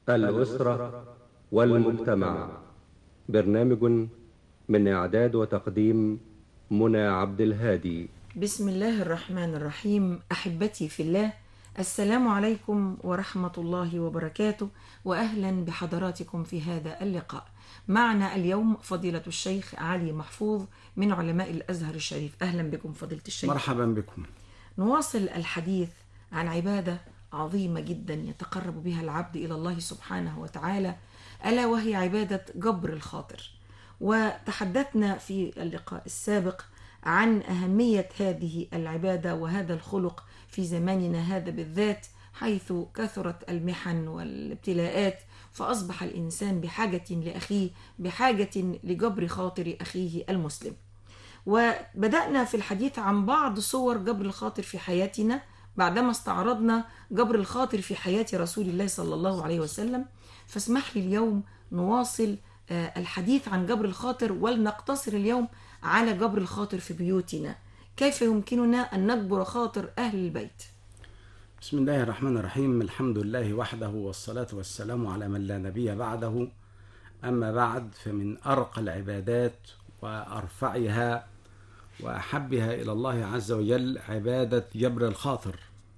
الأسرة والمجتمع. برنامج من إعداد وتقديم منى عبد الهادي. بسم الله الرحمن الرحيم. أحبتي في الله، السلام عليكم ورحمة الله وبركاته، وأهلا بحضراتكم في هذا اللقاء. معنا اليوم فضيلة الشيخ علي محفوظ من علماء الأزهر الشريف. أهلا بكم فضيلة الشيخ. مرحبا بكم. نواصل الحديث عن عبادة عظيمة جدا يتقرب بها العبد إلى الله سبحانه وتعالى، ألا وهي عبادة جبر الخاطر. وتحدثنا في اللقاء السابق عن أهمية هذه العبادة وهذا الخلق في زماننا هذا بالذات، حيث كثرت المحن والابتلاءات، فأصبح الإنسان بحاجة لأخيه، بحاجة لجبر خاطر أخيه المسلم. وبدأنا في الحديث عن بعض صور جبر الخاطر في حياتنا بعدما استعرضنا جبر الخاطر في حياة رسول الله صلى الله عليه وسلم. فاسمح لي اليوم نواصل الحديث عن جبر الخاطر، ولنقتصر اليوم على جبر الخاطر في بيوتنا. كيف يمكننا أن نجبر خاطر أهل البيت؟ بسم الله الرحمن الرحيم. الحمد لله وحده، والصلاة والسلام على من لا نبي بعده. أما بعد، فمن أرقى العبادات وأرفعها وأحبها إلى الله عز وجل عبادة جبر الخاطر.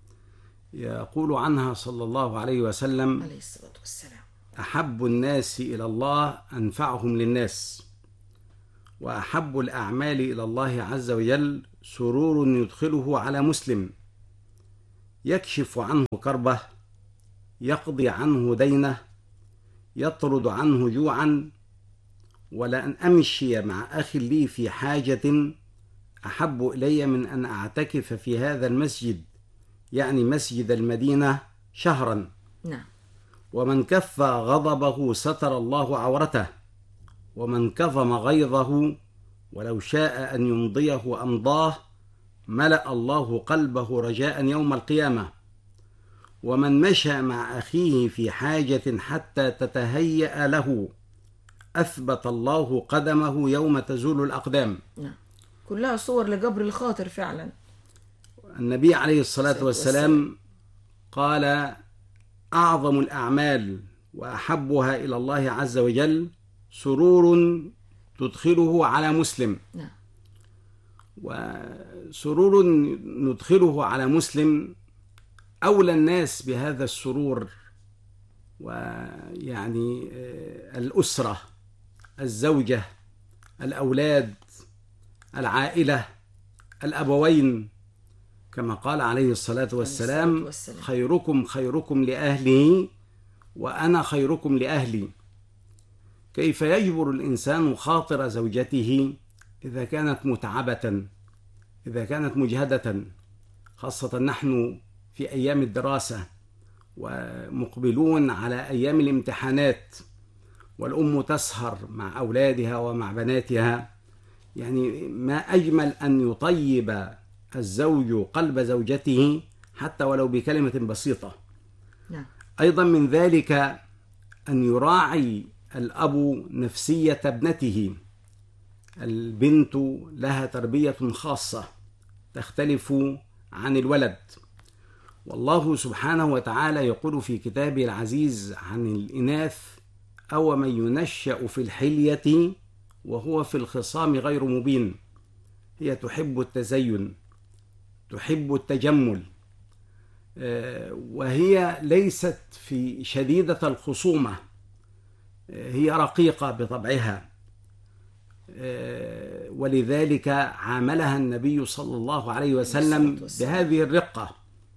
يقول عنها صلى الله عليه وسلم: عليه الصلاة والسلام: أحب الناس إلى الله أنفعهم للناس، وأحب الأعمال إلى الله عز وجل سرور يدخله على مسلم، يكشف عنه كربه، يقضي عنه دينه، يطرد عنه جوعا. ولأن أمشي مع أخي لي في حاجة أحب إلي من أن أعتكف في هذا المسجد، يعني مسجد المدينة، شهرا. نعم. ومن كف غضبه ستر الله عورته، ومن كظم غيظه ولو شاء أن يمضيه أمضاه، ملأ الله قلبه رجاء يوم القيامة. ومن مشى مع أخيه في حاجة حتى تتهيأ له، أثبت الله قدمه يوم تزول الأقدام. نعم. كلها صور لجبر الخاطر فعلا. النبي عليه الصلاة والسلام قال: أعظم الأعمال وأحبها إلى الله عز وجل سرور تدخله على مسلم. نعم. وسرور ندخله على مسلم، أولى الناس بهذا السرور ويعني الأسرة، الزوجة، الأولاد، العائلة، الأبوين، كما قال عليه الصلاة والسلام: خيركم خيركم لأهله وأنا خيركم لأهلي. كيف يجبر الإنسان خاطر زوجته إذا كانت متعبة، إذا كانت مجهدة، خاصة نحن في أيام الدراسة ومقبلون على أيام الامتحانات، والأم تسهر مع أولادها ومع بناتها. يعني ما أجمل أن يطيب الزوج قلب زوجته حتى ولو بكلمة بسيطة. نعم. أيضا من ذلك أن يراعي الأب نفسية ابنته. البنت لها تربية خاصة تختلف عن الولد، والله سبحانه وتعالى يقول في كتابه العزيز عن الإناث: أو من ينشأ في الحلية وهو في الخصام غير مبين. هي تحب التزين، تحب التجمل، وهي ليست في شديدة الخصومة، هي رقيقة بطبعها، ولذلك عاملها النبي صلى الله عليه وسلم بهذه الرقة.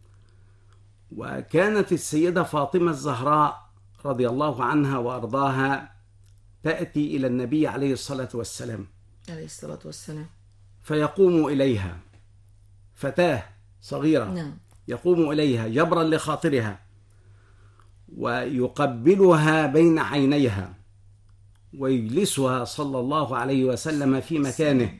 وكانت السيدة فاطمة الزهراء رضي الله عنها وأرضاها تأتي إلى النبي عليه الصلاة والسلام فيقوم إليها فتاة صغيرة. نعم. يقوم إليها جبرا لخاطرها ويقبلها بين عينيها ويجلسها صلى الله عليه وسلم في مكانه.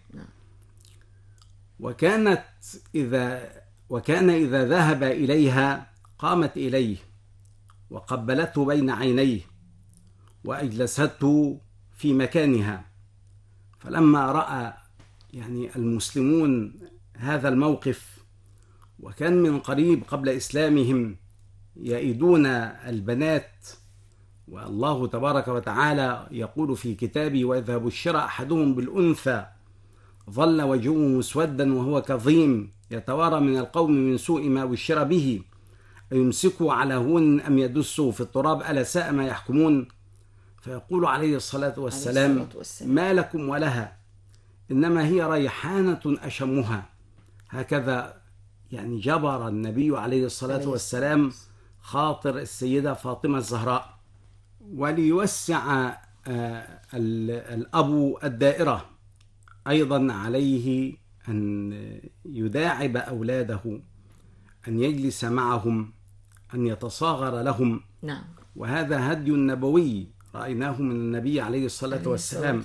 وكان إذا ذهب إليها قامت إليه وقبلته بين عينيه وأجلسته في مكانها. فلما رأى يعني المسلمون هذا الموقف، وكان من قريب قبل إسلامهم يئدون البنات والله تبارك وتعالى يقول في كتابه: وإذا بشر أحدهم بالأنثى ظل وجهه مسودا وهو كظيم يتوارى من القوم من سوء ما بشر به أيمسكه على هون أم يدسه في التراب ألا ساء ما يحكمون. فيقول عليه الصلاة والسلام: ما لكم ولها، إنما هي ريحانة أشمها. هكذا يعني جبر النبي عليه الصلاة والسلام خاطر السيدة فاطمة الزهراء. وليوسع الأب الدائرة أيضا عليه أن يداعب أولاده، أن يجلس معهم، أن يتصاغر لهم. نعم. وهذا هدي نبوي رأيناه من النبي عليه الصلاة والسلام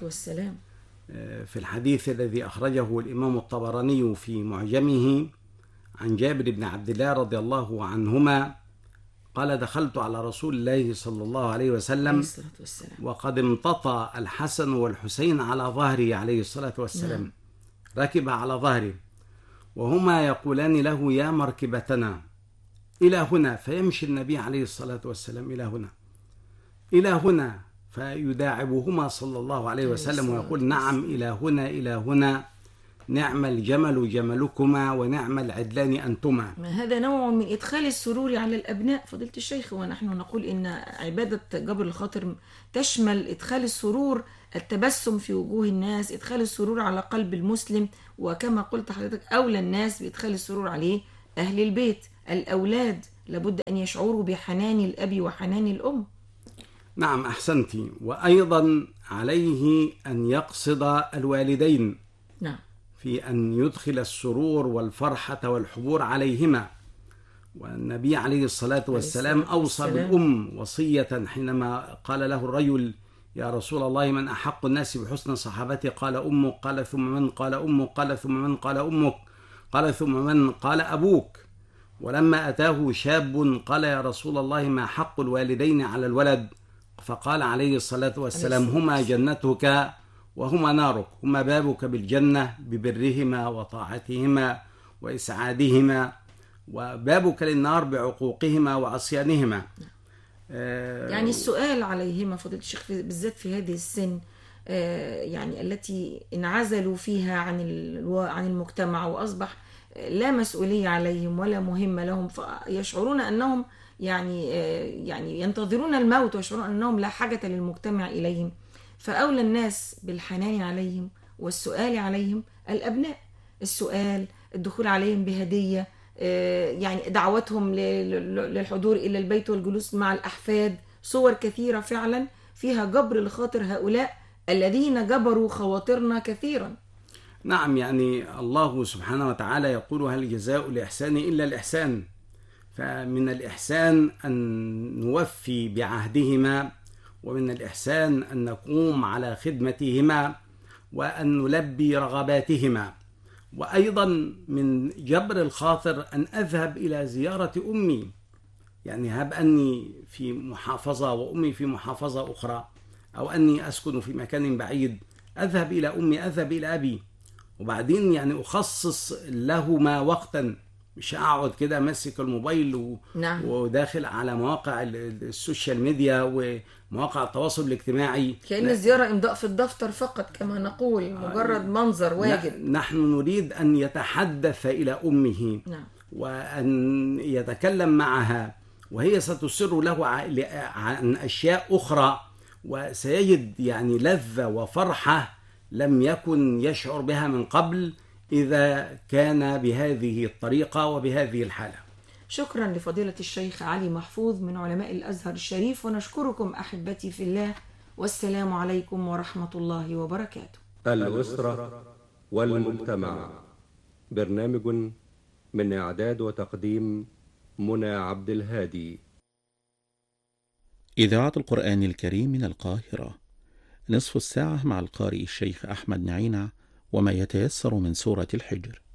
في الحديث الذي أخرجه الإمام الطبراني في معجمه عن جابر بن عبد الله رضي الله عنهما قال: دخلت على رسول الله صلى الله عليه وسلم وقد امتطى الحسن والحسين على ظهره عليه الصلاة والسلام. ركب على ظهره وهما يقولان له: يا مركبتنا إلى هنا. فيمشي النبي عليه الصلاة والسلام إلى هنا إلى هنا، فيداعبهما صلى الله عليه وسلم ويقول: نعم إلى هنا إلى هنا، نعم الجمل جملكما ونعم العدلان أنتما. هذا نوع من إدخال السرور على الأبناء فضيلة الشيخ، ونحن نقول إن عبادة جبر الخاطر تشمل إدخال السرور، التبسم في وجوه الناس، إدخال السرور على قلب المسلم، وكما قلت حضرتك أولى الناس بإدخال السرور عليه أهل البيت. الأولاد لابد أن يشعروا بحنان الأب وحنان الأم. نعم أحسنتي. وأيضا عليه أن يقصد الوالدين نعم في أن يدخل السرور والفرحة والحبور عليهما. والنبي عليه الصلاة والسلام أوصى بالأم وصية حينما قال له الرجل: يا رسول الله من أحق الناس بحسن صحابتي؟ قال: أمك. قال: ثم من؟ قال: أمك. قال: ثم من؟ قال: أمك. قال: ثم من؟ قال: أبوك. ولما أتاه شاب قال: يا رسول الله ما حق الوالدين على الولد؟ فقال عليه الصلاة والسلام: هما جنتك وهما نارك، هما بابك بالجنة ببرهما وطاعتهما وإسعادهما، وبابك للنار بعقوقهما وعصيانهما. يعني السؤال عليهما فضيلة الشيخ بالذات في هذه السن، يعني التي انعزلوا فيها عن المجتمع وأصبح لا مسؤولية عليهم ولا مهمة لهم، فيشعرون أنهم يعني ينتظرون الموت ويشعرون أنهم لا حاجة للمجتمع إليهم. فأولى الناس بالحنان عليهم والسؤال عليهم الأبناء، السؤال، الدخول عليهم بهدية، يعني دعوتهم للحضور إلى البيت والجلوس مع الأحفاد. صور كثيرة فعلا فيها جبر لخاطر هؤلاء الذين جبروا خواطرنا كثيرا. نعم، يعني الله سبحانه وتعالى يقول: هل جزاء الإحسان إلا الإحسان. فمن الإحسان أن نوفي بعهدهما، ومن الإحسان أن نقوم على خدمتهما وأن نلبي رغباتهما. وأيضا من جبر الخاطر أن أذهب إلى زيارة أمي، يعني هب أني في محافظة وأمي في محافظة أخرى، أو أني أسكن في مكان بعيد، أذهب إلى أمي، أذهب إلى أبي، وبعدين يعني أخصص لهما وقتا، مش أقعد كده ماسك الموبايل نعم. وداخل على مواقع السوشيال ميديا ومواقع التواصل الاجتماعي، كأن الزيارة إمضاء في الدفتر فقط كما نقول، مجرد منظر واجب. نحن نريد أن يتحدث إلى أمه نعم. وأن يتكلم معها، وهي ستسر له عن أشياء أخرى، وسيجد يعني لذة وفرحة لم يكن يشعر بها من قبل إذا كان بهذه الطريقة وبهذه الحالة. شكرا لفضيلة الشيخ علي محفوظ من علماء الأزهر الشريف، ونشكركم أحبتي في الله، والسلام عليكم ورحمة الله وبركاته. الأسرة والمجتمع، برنامج من إعداد وتقديم منى عبد الهادي. إذاعة القرآن الكريم من القاهرة، نصف الساعة مع القارئ الشيخ أحمد نعينة وما يتيسر من سورة الحجر.